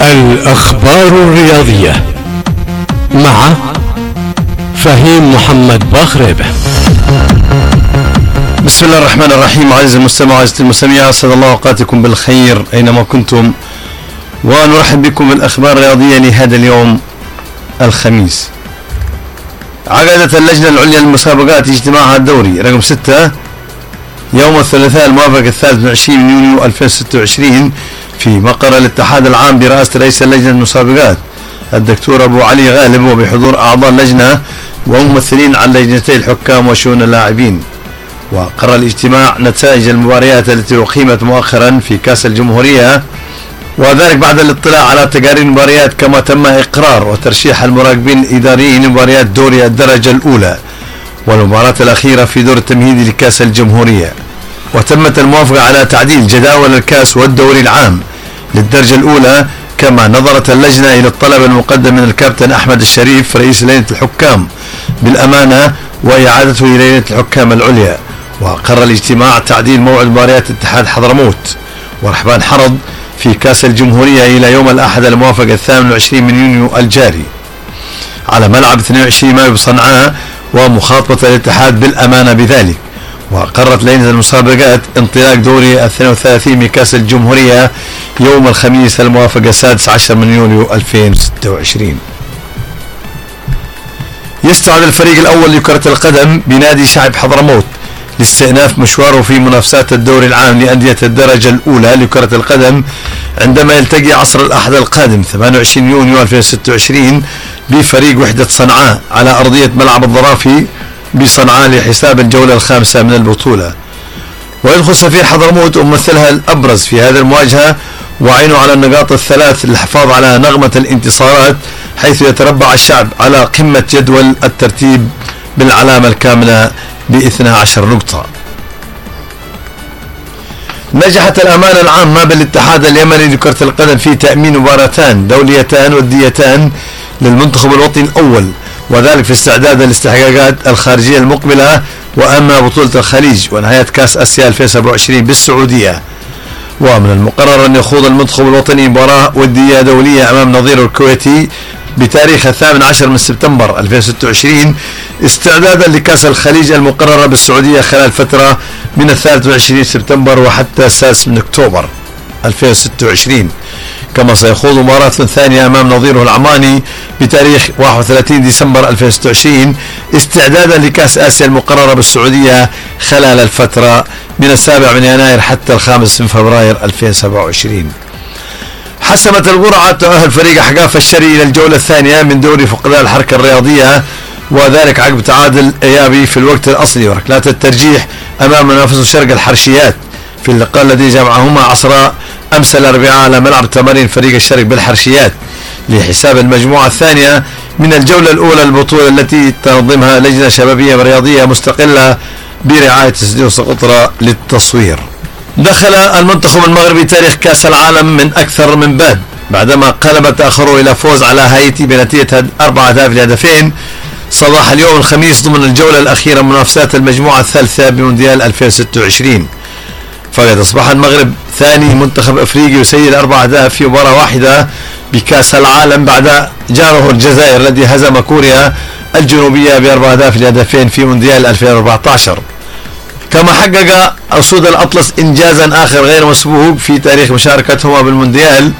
الأخبار الرياضية مع فهيم محمد باخريبة. بسم الله الرحمن الرحيم. عزيزي المستمع وعزيزتي المستمعة، أسعد الله أوقاتكم بالخير أينما كنتم، ونرحب بكم بالأخبار الرياضية لهذا اليوم الخميس. عقدت اللجنة العليا للمسابقات اجتماعها الدوري رقم 6 يوم الثلاثاء الموافق 23 من يونيو 2026 في مقر الاتحاد العام برئاسة رئيس اللجنة المسابقات الدكتور أبو علي غالب، وبحضور أعضاء اللجنة وممثلين عن لجنتي الحكام وشؤون اللاعبين. وقرر الاجتماع نتائج المباريات التي أقيمت مؤخرا في كأس الجمهورية، وذلك بعد الاطلاع على تقارير المباريات، كما تم إقرار وترشيح المراقبين الإداريين لمباريات دوري الدرجة الأولى والمباراة الأخيرة في دور التمهيدي لكأس الجمهورية. وتمت الموافقة على تعديل جداول الكأس والدوري العام للدرجة الأولى. كما نظرت اللجنة إلى الطلب المقدم من الكابتن أحمد الشريف رئيس لجنة الحكام بالأمانة وإعادته إلى لجنة الحكام العليا. وقرر الاجتماع تعديل موعد مباريات اتحاد حضرموت ورحبان حرض في كأس الجمهورية إلى يوم الأحد الموافق 28 من يونيو الجاري على ملعب 22 مايو بصنعاء، ومخاطبة الاتحاد بالأمانة بذلك. وقررت لجنة المسابقات انطلاق دوري 32 من كأس الجمهورية يوم الخميس الموافق 16 من يونيو 2026. يستعد الفريق الأول لكرة القدم بنادي شعب حضرموت لاستئناف مشواره في منافسات الدوري العام لأندية الدرجة الأولى لكرة القدم، عندما يلتقي عصر الأحد القادم 28 يونيو 2026 بفريق وحدة صنعاء على أرضية ملعب الظرافي بصنعاء لحساب الجولة الخامسة من البطولة. ويدخل سفير حضرموت وممثلها الأبرز في هذه المواجهة وعينه على النقاط الثلاث للحفاظ على نغمة الانتصارات، حيث يتربع الشعب على قمة جدول الترتيب بالعلامة الكاملة ب12 نقطة. نجحت الأمانة العامة بالاتحاد اليمني لكرة القدم في تأمين مباراتان دوليتان وديتان للمنتخب الوطني الأول، وذلك في استعداد الاستحقاقات الخارجية المقبلة، وأما بطولة الخليج ونهاية كأس آسيا 2027 بالسعودية. ومن المقرر أن يخوض المنتخب الوطني مباراة ودية دولية أمام نظيره الكويتي بتاريخ 18 من سبتمبر 2026 استعدادا لكأس الخليج المقررة بالسعودية خلال فترة من 23 سبتمبر وحتى 6 من أكتوبر 2026. كما سيخوض مباراة ثانية أمام نظيره العماني بتاريخ 31 ديسمبر 2026 استعدادا لكأس آسيا المقررة بالسعودية خلال الفترة من 7 من يناير حتى 5 من فبراير 2027. حسمت القرعة تؤهل فريق أحقاف الشري إلى الجولة الثانية من دوري فقداء الحركة الرياضية، وذلك عقب تعادل إيابي في الوقت الأصلي وركلات الترجيح أمام منافسه شرق الحرشيات في اللقاء الذي جمعهما عصراء أمس الأربعاء على ملعب تمارين فريق الشرق بالحرشيات لحساب المجموعة الثانية من الجولة الأولى البطولة التي تنظمها لجنة شبابية رياضية مستقلة برعاية سديو سقطرى للتصوير. دخل المنتخب المغربي تاريخ كأس العالم من أكثر من باب بعدما قلب تأخره إلى فوز على هايتي بنتيجة 4 أهداف لهدفين صباح اليوم الخميس ضمن الجولة الأخيرة من منافسات المجموعة الثالثة بمونديال 2026. فقد أصبح المغرب ثاني منتخب أفريقي يسجل 4 أهداف في مباراة واحدة بكأس العالم بعد جاره الجزائر الذي هزم كوريا الجنوبية ب4 أهداف لهدفين في مونديال 2014. كما حقق أسود الأطلس إنجازا آخر غير مسبوق في تاريخ مشاركتهما بالمونديال،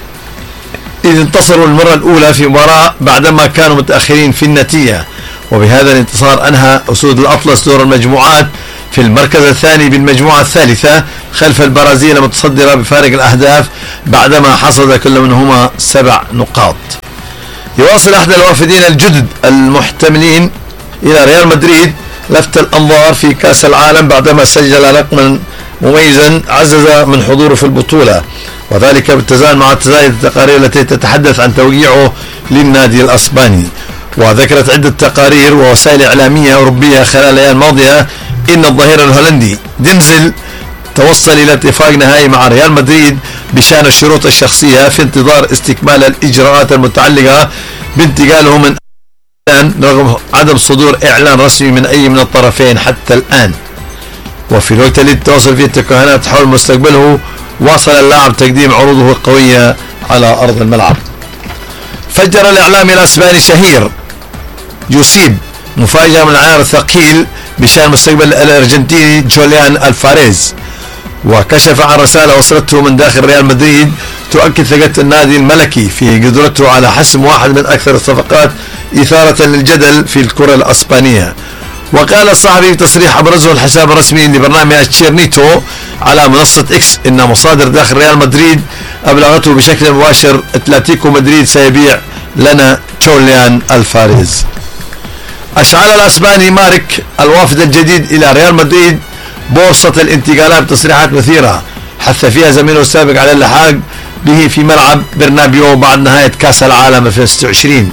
إذ انتصروا المرة الأولى في مباراة بعدما كانوا متأخرين في النتيجة. وبهذا الانتصار أنهى أسود الأطلس دور المجموعات في المركز الثاني بالمجموعة الثالثة خلف البرازيل المتصدرة بفارق الأهداف بعدما حصد كل منهما 7 نقاط. يواصل أحد الوافدين الجدد المحتملين إلى ريال مدريد لفت الأنظار في كأس العالم بعدما سجل رقما مميزا عزز من حضوره في البطولة، وذلك بالتزامن مع تزايد التقارير التي تتحدث عن توقيعه للنادي الأسباني. وذكرت عدة تقارير ووسائل إعلامية أوروبية خلال الأيام الماضية إن الظهير الهولندي دينزل توصل إلى اتفاق نهائي مع ريال مدريد بشأن الشروط الشخصية في انتظار استكمال الإجراءات المتعلقة بانتقاله من رغم عدم صدور إعلان رسمي من أي من الطرفين حتى الآن. وفي الوقت الذي تواصل فيه التكهنات حول مستقبله، واصل اللاعب تقديم عروضه القوية على أرض الملعب. فجر الإعلامي الأسباني شهير يصيب مفاجأة من العيار الثقيل بشأن مستقبل الأرجنتيني جوليان الفاريز، وكشف عن رسالة وصلته من داخل ريال مدريد تؤكد ثقة النادي الملكي في قدرته على حسم واحد من أكثر الصفقات إثارة للجدل في الكرة الأسبانية. وقال الصحفي في تصريح أبرزه الحساب الرسمي لبرنامج تشيرنيتو على منصة إكس إن مصادر داخل ريال مدريد أبلغته بشكل مباشر أتلتيكو مدريد سيبيع لنا جوليان الفاريز. أشعل الأسباني مارك الوافد الجديد إلى ريال مدريد بورصة الانتقالات بتصريحات مثيرة حث فيها زميله السابق على اللحاق به في ملعب برنابيو بعد نهاية كأس العالم 2026.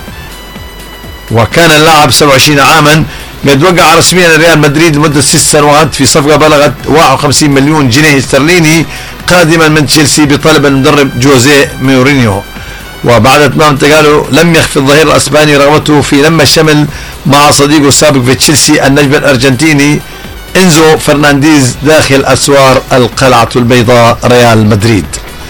وكان اللاعب 27 عاما قد وقع رسميا ريال مدريد لمدة 6 سنوات في صفقة بلغت 51 مليون جنيه استرليني قادما من تشيلسي بطلب المدرب جوزيه مورينيو. وبعد اتمام انتقاله لم يخفي الظهير الاسباني رغبته في لم الشمل مع صديقه السابق في تشيلسي النجم الارجنتيني انزو فرنانديز داخل اسوار القلعة البيضاء ريال مدريد.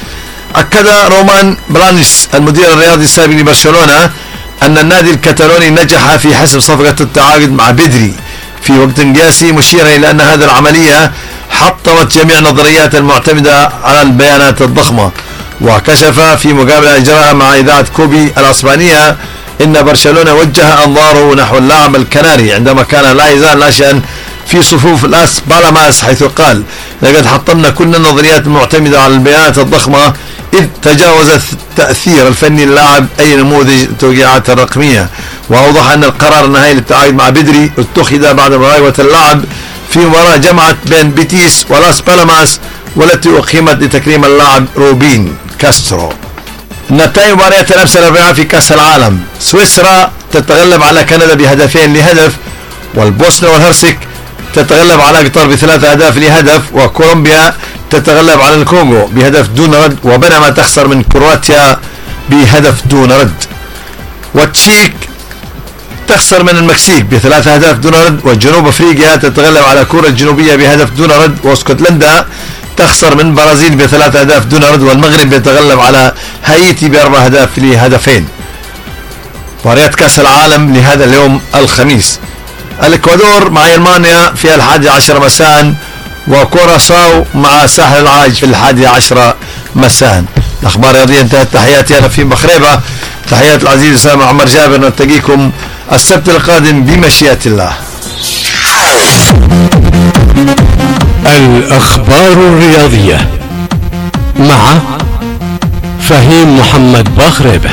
اكد رومان برانيس المدير الرياضي السابق لبرشلونة ان النادي الكتالوني نجح في حسم صفقة التعاقد مع بدري في وقت قياسي، مشيرا الى ان هذه العملية حطمت جميع نظريات المعتمدة على البيانات الضخمة. وكشف في مقابلة اجراها مع اذاعة كوبي الاسبانية ان برشلونة وجه انظاره نحو اللاعب الكناري عندما كان لا يزال ناشئا في صفوف لاس بالاماس، حيث قال: لقد حطمنا كل النظريات المعتمدة على البيانات الضخمة إذ تجاوز التأثير الفني للاعب أي نموذج التوقيعات الرقمية. وأوضح أن القرار النهائي للتعاقد مع بدري اتخذ بعد مراقبة اللاعب في مباراة جمعت بين بيتيس ولاس بالاماس والتي أقيمت لتكريم اللاعب روبين كاسترو. نتائج مباريات الأمس الأربعاء في كأس العالم: سويسرا تتغلب على كندا بهدفين لهدف، والبوسنة والهرسك تتغلب على قطر ب3 أهداف لهدف، وكولومبيا تتغلب على الكونغو بهدف دون رد، وبنما تخسر من كرواتيا بهدف دون رد، والتشيك تخسر من المكسيك ب3 أهداف دون رد، وجنوب افريقيا تتغلب على كوريا الجنوبية بهدف دون رد، واسكتلندا تخسر من برازيل ب3 أهداف دون رد، والمغرب يتغلب على هايتي ب4 أهداف لهدفين. مباريات كأس العالم لهذا اليوم الخميس: الإكوادور مع ألمانيا في 11 مساء، وكوراساو مع ساحل العاج في 11 مساء. الأخبار الرياضية انتهت. تحياتي أنا في مخربة، تحيات العزيز أسامة عمر جابر. نلتقيكم السبت القادم بمشيئة الله. الأخبار الرياضية مع فهيم محمد باخربة.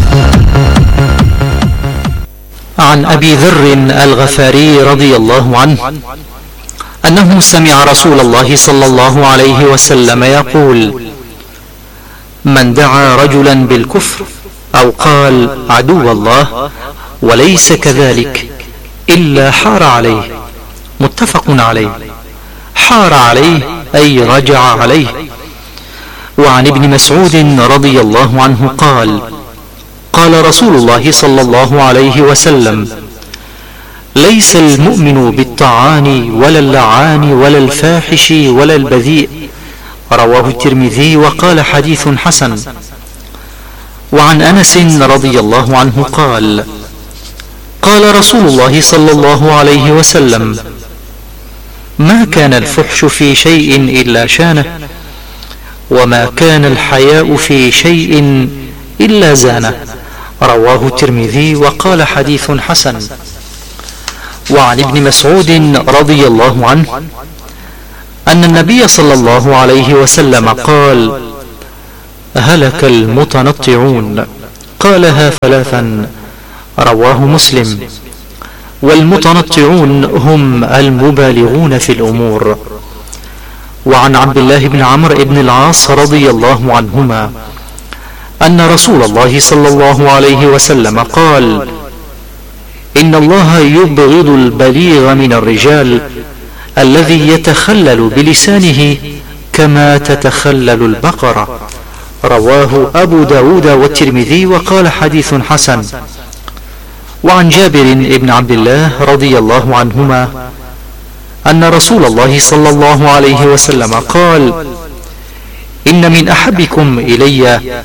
عن أبي ذر الغفاري رضي الله عنه أنه سمع رسول الله صلى الله عليه وسلم يقول: من دعا رجلا بالكفر أو قال عدو الله وليس كذلك إلا حار عليه. متفق عليه. حار عليه أي رجع عليه. وعن ابن مسعود رضي الله عنه قال: قال رسول الله صلى الله عليه وسلم: ليس المؤمن بالطعان ولا اللعان ولا الفاحش ولا البذيء. رواه الترمذي وقال حديث حسن. وعن أنس رضي الله عنه قال: قال رسول الله صلى الله عليه وسلم: ما كان الفحش في شيء إلا شانه، وما كان الحياء في شيء إلا زانه. رواه الترمذي وقال حديث حسن. وعن ابن مسعود رضي الله عنه أن النبي صلى الله عليه وسلم قال: هلك المتنطعون. قالها 3. رواه مسلم. والمتنطعون هم المبالغون في الأمور. وعن عبد الله بن عمرو بن العاص رضي الله عنهما أن رسول الله صلى الله عليه وسلم قال: إن الله يبغض البليغ من الرجال الذي يتخلل بلسانه كما تتخلل البقرة. رواه أبو داود والترمذي وقال حديث حسن. وعن جابر بن عبد الله رضي الله عنهما أن رسول الله صلى الله عليه وسلم قال: إن من أحبكم إلي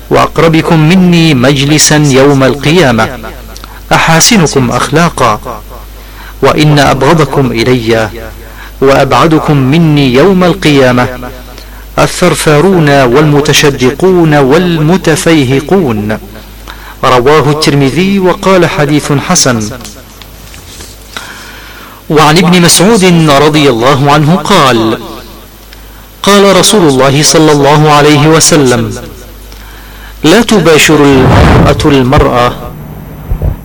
وأقربكم مني مجلسا يوم القيامة أحاسنكم أخلاقا، وإن أبغضكم إلي وأبعدكم مني يوم القيامة الثرثارون والمتشدقون والمتفيهقون. رواه الترمذي وقال حديث حسن. وعن ابن مسعود رضي الله عنه قال: قال رسول الله صلى الله عليه وسلم: لا تباشر المرأة